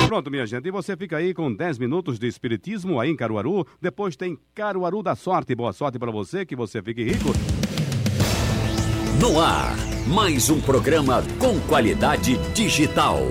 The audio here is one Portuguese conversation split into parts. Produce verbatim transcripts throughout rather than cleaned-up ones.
Pronto, minha gente, e você fica aí com dez minutos de espiritismo aí em Caruaru. Depois tem Caruaru da Sorte. Boa sorte para você, que você fique rico. No ar, mais um programa com qualidade digital.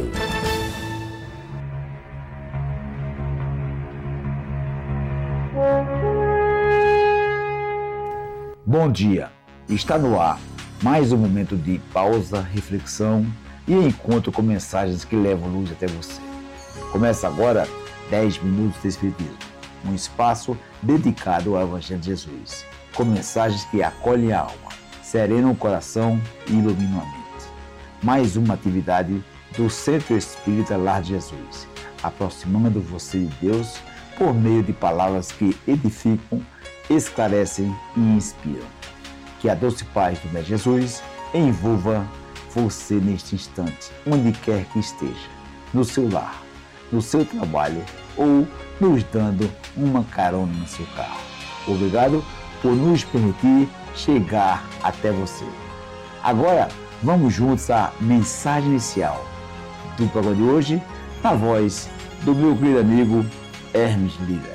Bom dia, está no ar mais um momento de pausa, reflexão e encontro com mensagens que levam luz até você. Começa agora dez minutos de Espiritismo, um espaço dedicado ao Evangelho de Jesus, com mensagens que acolhem a alma, serenam o coração e iluminam a mente. Mais uma atividade do Centro Espírita Lar de Jesus, aproximando você de Deus por meio de palavras que edificam, esclarecem e inspiram. Que a doce paz do Mestre Jesus envolva você neste instante, onde quer que esteja, no seu lar, no seu trabalho ou nos dando uma carona no seu carro. Obrigado por nos permitir chegar até você. Agora, vamos juntos à mensagem inicial do programa de hoje, na voz do meu querido amigo Hermes Lira.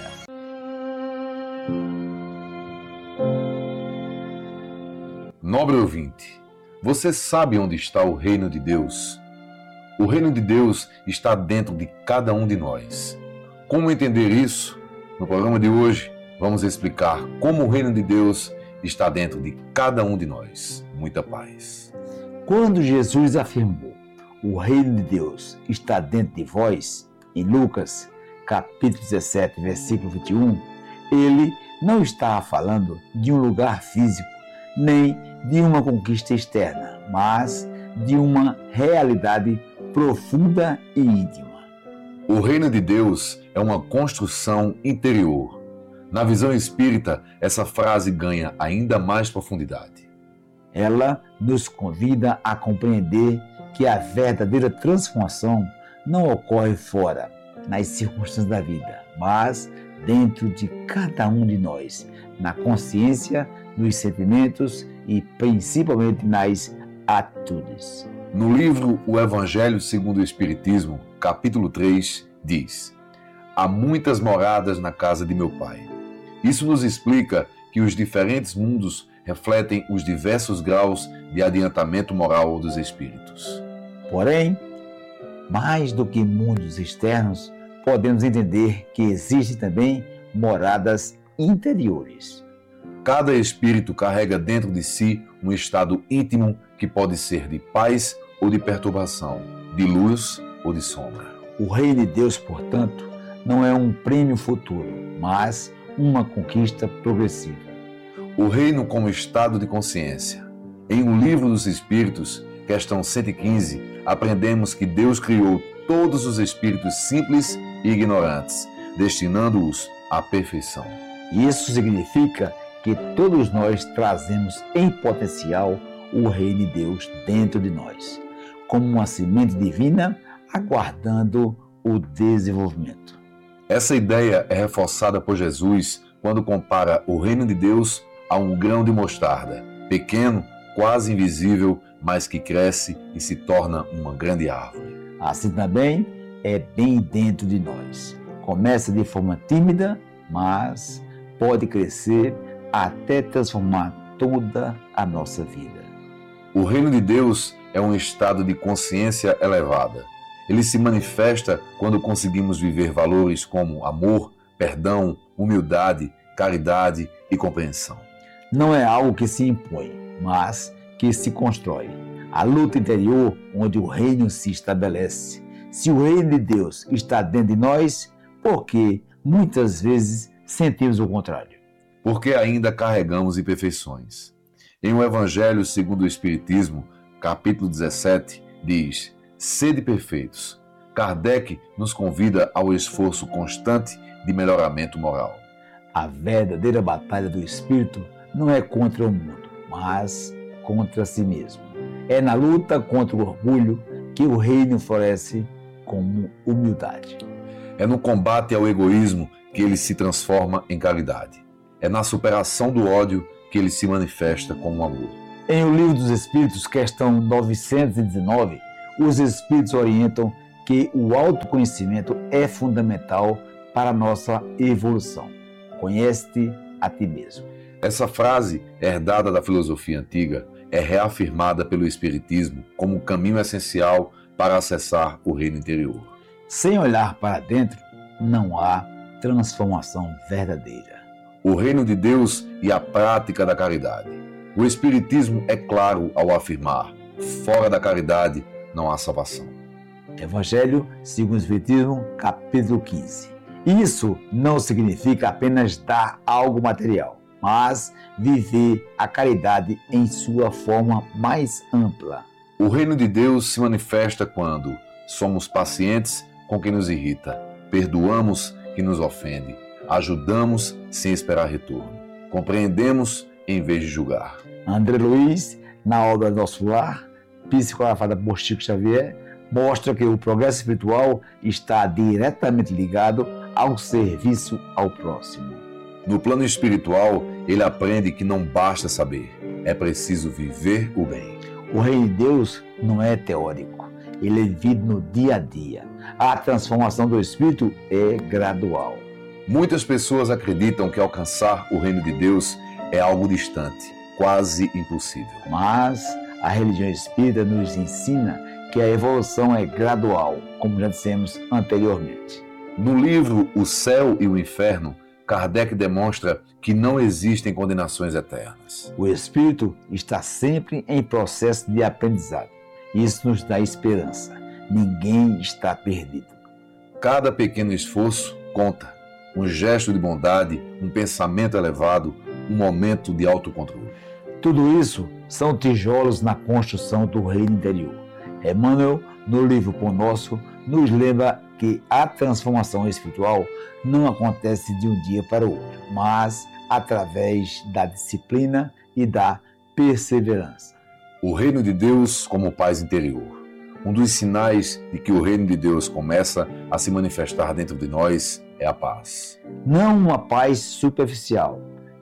Nobre ouvinte, você sabe onde está o reino de Deus? O reino de Deus está dentro de cada um de nós. Como entender isso? No programa de hoje, vamos explicar como o reino de Deus está dentro de cada um de nós. Muita paz. Quando Jesus afirmou, o reino de Deus está dentro de vós, em Lucas, capítulo dezessete, versículo vinte e um, ele não estava falando de um lugar físico, nem de uma conquista externa, mas de uma realidade profunda e íntima. O reino de Deus é uma construção interior. Na visão espírita, essa frase ganha ainda mais profundidade. Ela nos convida a compreender que a verdadeira transformação não ocorre fora, nas circunstâncias da vida, mas dentro de cada um de nós, na consciência, nos sentimentos e principalmente nas atitudes. No livro O Evangelho segundo o Espiritismo, capítulo três, diz: há muitas moradas na casa de meu Pai. Isso nos explica que os diferentes mundos refletem os diversos graus de adiantamento moral dos espíritos. Porém, mais do que mundos externos, podemos entender que existem também moradas interiores. Cada espírito carrega dentro de si um estado íntimo que pode ser de paz ou de perturbação, de luz ou de sombra. O reino de Deus, portanto, não é um prêmio futuro, mas uma conquista progressiva. O reino como estado de consciência. Em O Livro dos Espíritos, questão cento e quinze, aprendemos que Deus criou todos os espíritos simples e ignorantes, destinando-os à perfeição. Isso significa que todos nós trazemos em potencial o reino de Deus dentro de nós, como uma semente divina aguardando o desenvolvimento. Essa ideia é reforçada por Jesus quando compara o reino de Deus a um grão de mostarda, pequeno, quase invisível, mas que cresce e se torna uma grande árvore. Assim também é bem dentro de nós. Começa de forma tímida, mas pode crescer até transformar toda a nossa vida. O reino de Deus é um estado de consciência elevada. Ele se manifesta quando conseguimos viver valores como amor, perdão, humildade, caridade e compreensão. Não é algo que se impõe, mas que se constrói. A luta interior onde o reino se estabelece. Se o reino de Deus está dentro de nós, por que muitas vezes sentimos o contrário? Porque ainda carregamos imperfeições. Em O Evangelho segundo o Espiritismo, capítulo dezessete, diz: sede perfeitos. Kardec nos convida ao esforço constante de melhoramento moral. A verdadeira batalha do espírito não é contra o mundo, mas contra si mesmo. É na luta contra o orgulho que o reino floresce como humildade. É no combate ao egoísmo que ele se transforma em caridade. É na superação do ódio que ele se manifesta como amor. Em O Livro dos Espíritos, questão novecentos e dezenove, os Espíritos orientam que o autoconhecimento é fundamental para a nossa evolução. Conhece-te a ti mesmo. Essa frase, herdada da filosofia antiga, é reafirmada pelo Espiritismo como um caminho essencial para acessar o reino interior. Sem olhar para dentro, não há transformação verdadeira. O reino de Deus e a prática da caridade. O Espiritismo é claro ao afirmar: fora da caridade não há salvação. Evangelho segundo o Espiritismo, capítulo quinze. Isso não significa apenas dar algo material, mas viver a caridade em sua forma mais ampla. O reino de Deus se manifesta quando somos pacientes com quem nos irrita, perdoamos quem nos ofende, ajudamos sem esperar retorno, compreendemos em vez de julgar. André Luiz, na obra Nosso Lar, psicografada por Chico Xavier, mostra que o progresso espiritual está diretamente ligado ao serviço ao próximo. No plano espiritual, ele aprende que não basta saber, é preciso viver o bem. O reino de Deus não é teórico, ele é vivido no dia a dia. A transformação do espírito é gradual. Muitas pessoas acreditam que alcançar o reino de Deus é algo distante, quase impossível. Mas a religião espírita nos ensina que a evolução é gradual, como já dissemos anteriormente. No livro O Céu e o Inferno, Kardec demonstra que não existem condenações eternas. O espírito está sempre em processo de aprendizado. Isso nos dá esperança. Ninguém está perdido. Cada pequeno esforço conta. Um gesto de bondade, um pensamento elevado, um momento de autocontrole. Tudo isso são tijolos na construção do reino interior. Emmanuel, no livro Pão Nosso, nos lembra que a transformação espiritual não acontece de um dia para o outro, mas através da disciplina e da perseverança. O reino de Deus como paz interior. Um dos sinais de que o reino de Deus começa a se manifestar dentro de nós é a paz. Não uma paz superficial,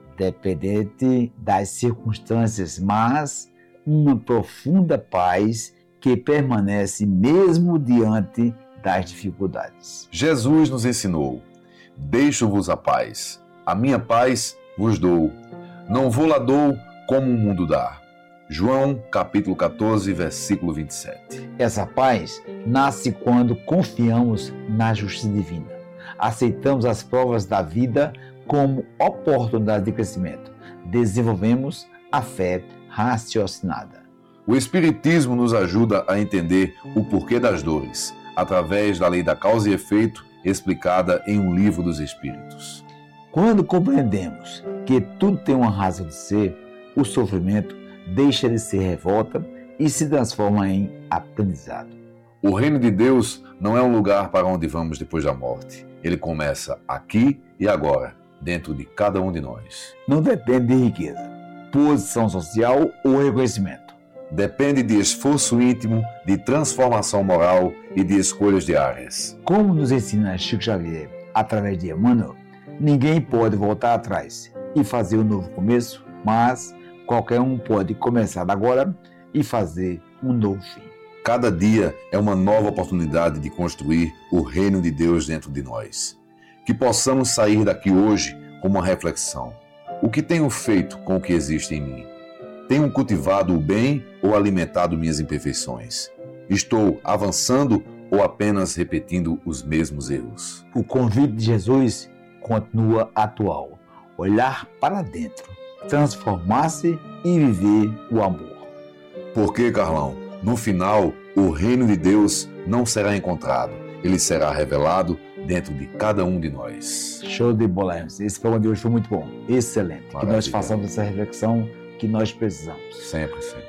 dependente das circunstâncias, mas uma profunda paz que permanece mesmo diante das dificuldades. Jesus nos ensinou: deixo-vos a paz, a minha paz vos dou, não vou lá dou como o mundo dá. João, capítulo catorze, versículo vinte e sete. Essa paz nasce quando confiamos na justiça divina. Aceitamos as provas da vida como oportunidade de crescimento. Desenvolvemos a fé raciocinada. O Espiritismo nos ajuda a entender o porquê das dores, através da lei da causa e efeito explicada em um livro dos Espíritos. Quando compreendemos que tudo tem uma razão de ser, o sofrimento deixa de ser revolta e se transforma em aprendizado. O reino de Deus não é um lugar para onde vamos depois da morte. Ele começa aqui e agora, dentro de cada um de nós. Não depende de riqueza, posição social ou reconhecimento. Depende de esforço íntimo, de transformação moral e de escolhas diárias. Como nos ensina Chico Xavier através de Emmanuel, ninguém pode voltar atrás e fazer um novo começo, mas qualquer um pode começar agora e fazer um novo fim. Cada dia é uma nova oportunidade de construir o reino de Deus dentro de nós. Que possamos sair daqui hoje com uma reflexão. O que tenho feito com o que existe em mim? Tenho cultivado o bem ou alimentado minhas imperfeições? Estou avançando ou apenas repetindo os mesmos erros? O convite de Jesus continua atual. Olhar para dentro, transformar-se e viver o amor. Por que, Carlão? No final, o reino de Deus não será encontrado. Ele será revelado dentro de cada um de nós. Show de bola, Hermes. Esse programa de hoje foi muito bom. Excelente. Maravilha. Que nós façamos essa reflexão que nós precisamos. Sempre, sempre.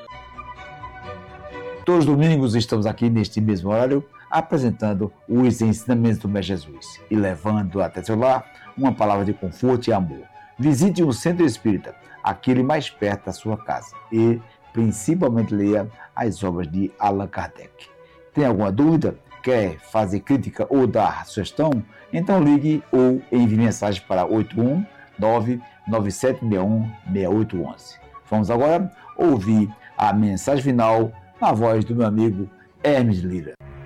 Todos os domingos estamos aqui neste mesmo horário apresentando os ensinamentos do Mestre Jesus e levando até seu lar uma palavra de conforto e amor. Visite um centro espírita, aquele mais perto da sua casa, e principalmente leia as obras de Allan Kardec. Tem alguma dúvida? Quer fazer crítica ou dar sugestão? Então ligue ou envie mensagem para oito um nove nove sete seis um seis oito um um. Vamos agora ouvir a mensagem final na voz do meu amigo Hermes Lira.